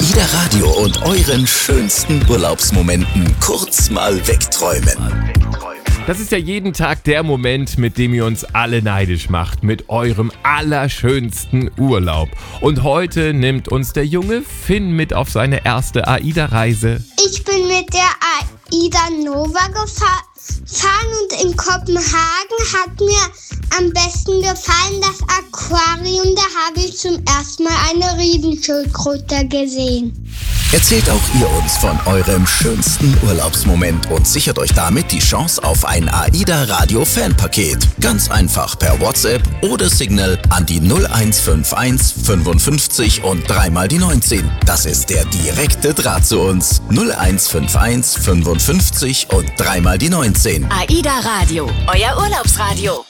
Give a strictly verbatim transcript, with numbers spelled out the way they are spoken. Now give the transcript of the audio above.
AIDA Radio und euren schönsten Urlaubsmomenten kurz mal wegträumen. Das ist ja jeden Tag der Moment, mit dem ihr uns alle neidisch macht, mit eurem allerschönsten Urlaub. Und heute nimmt uns der junge Finn mit auf seine erste AIDA-Reise. Ich bin mit der AIDA Nova gefahren und in Kopenhagen hat mir am besten gefallen das Aquarium. Da habe ich zum ersten Mal eine Riesenschildkröte gesehen. Erzählt auch ihr uns von eurem schönsten Urlaubsmoment und sichert euch damit die Chance auf ein AIDA Radio Fanpaket. Ganz einfach per WhatsApp oder Signal an die null eins fünf eins fünfundfünfzig und dreimal die neunzehn. Das ist der direkte Draht zu uns. null eins fünf eins fünfundfünfzig und dreimal die neunzehn. AIDA Radio, euer Urlaubsradio.